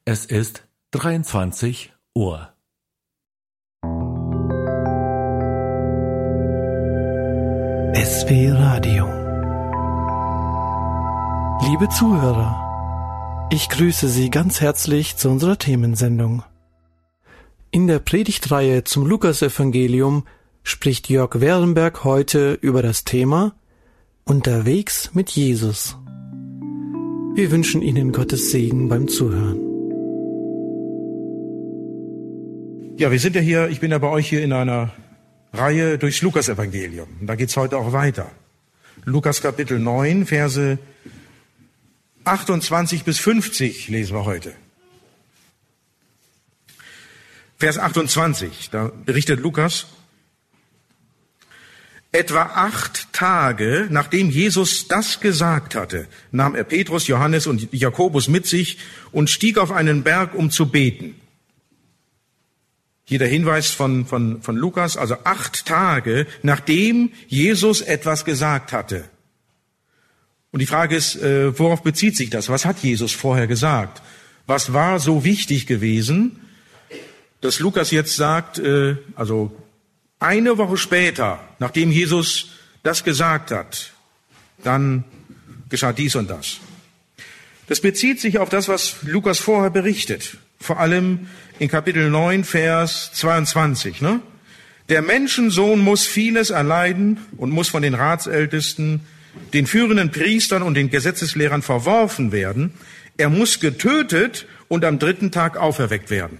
Es ist 23 Uhr. SW Radio. Liebe Zuhörer, ich grüße Sie ganz herzlich zu unserer Themensendung. In der Predigtreihe zum Lukasevangelium spricht Jörg Werenberg heute über das Thema Unterwegs mit Jesus. Wir wünschen Ihnen Gottes Segen beim Zuhören. Ja, wir sind ja hier, ich bin ja bei euch hier in einer Reihe durchs Lukasevangelium. Und da geht's heute auch weiter. Lukas Kapitel 9, Verse 28 bis 50 lesen wir heute. Vers 28, da berichtet Lukas: Etwa 8 Tage, nachdem Jesus das gesagt hatte, nahm er Petrus, Johannes und Jakobus mit sich und stieg auf einen Berg, um zu beten. Hier der Hinweis von Lukas, also 8 Tage, nachdem Jesus etwas gesagt hatte. Und die Frage ist, worauf bezieht sich das? Was hat Jesus vorher gesagt? Was war so wichtig gewesen, dass Lukas jetzt sagt, also eine Woche später, nachdem Jesus das gesagt hat, dann geschah dies und das. Das bezieht sich auf das, was Lukas vorher berichtet. Vor allem in Kapitel 9, Vers 22. Ne? Der Menschensohn muss vieles erleiden und muss von den Ratsältesten, den führenden Priestern und den Gesetzeslehrern verworfen werden. Er muss getötet und am 3. Tag auferweckt werden.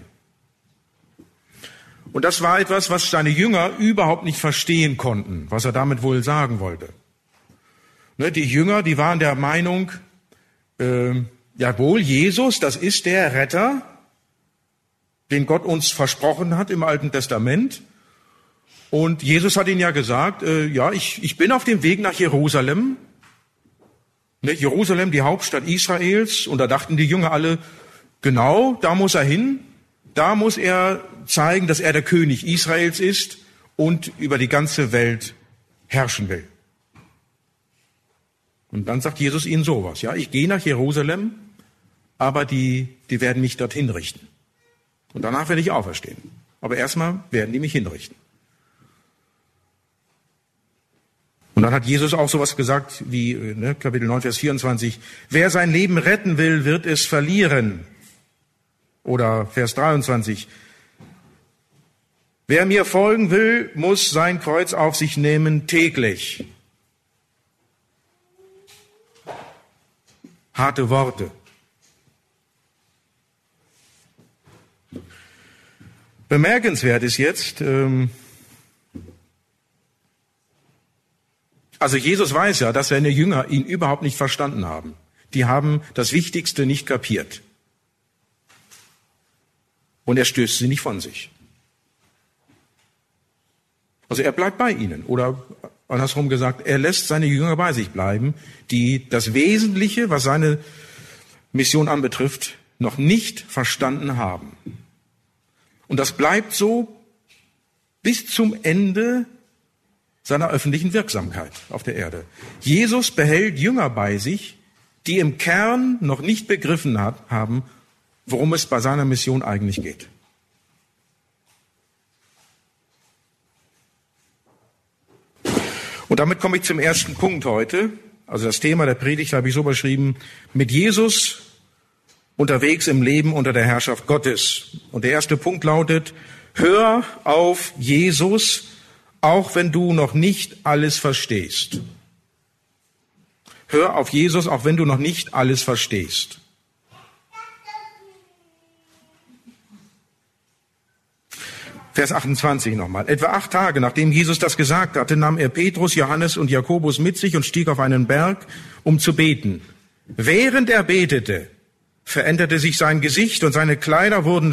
Und das war etwas, was seine Jünger überhaupt nicht verstehen konnten, was er damit wohl sagen wollte. Ne, die Jünger, die waren der Meinung, jawohl, Jesus, das ist der Retter, den Gott uns versprochen hat im Alten Testament. Und Jesus hat ihnen ja gesagt, ich bin auf dem Weg nach Jerusalem. Ne, Jerusalem, die Hauptstadt Israels. Und da dachten die Jünger alle, genau, da muss er hin. Da muss er zeigen, dass er der König Israels ist und über die ganze Welt herrschen will. Und dann sagt Jesus ihnen sowas, ja, ich gehe nach Jerusalem, aber die werden mich dorthin richten. Und danach werde ich auferstehen. Aber erstmal werden die mich hinrichten. Und dann hat Jesus auch sowas gesagt wie Kapitel 9, Vers 24, wer sein Leben retten will, wird es verlieren. Oder Vers 23, wer mir folgen will, muss sein Kreuz auf sich nehmen täglich. Harte Worte. Bemerkenswert ist jetzt, also Jesus weiß ja, dass seine Jünger ihn überhaupt nicht verstanden haben. Die haben das Wichtigste nicht kapiert. Und er stößt sie nicht von sich. Also er bleibt bei ihnen. Oder andersrum gesagt, er lässt seine Jünger bei sich bleiben, die das Wesentliche, was seine Mission anbetrifft, noch nicht verstanden haben. Und das bleibt so bis zum Ende seiner öffentlichen Wirksamkeit auf der Erde. Jesus behält Jünger bei sich, die im Kern noch nicht begriffen haben, worum es bei seiner Mission eigentlich geht. Und damit komme ich zum ersten Punkt heute. Also das Thema der Predigt habe ich so beschrieben, mit Jesus unterwegs im Leben unter der Herrschaft Gottes. Und der erste Punkt lautet, hör auf Jesus, auch wenn du noch nicht alles verstehst. Hör auf Jesus, auch wenn du noch nicht alles verstehst. Vers 28 nochmal. Etwa 8 Tage, nachdem Jesus das gesagt hatte, nahm er Petrus, Johannes und Jakobus mit sich und stieg auf einen Berg, um zu beten. Während er betete, veränderte sich sein Gesicht und seine Kleider wurden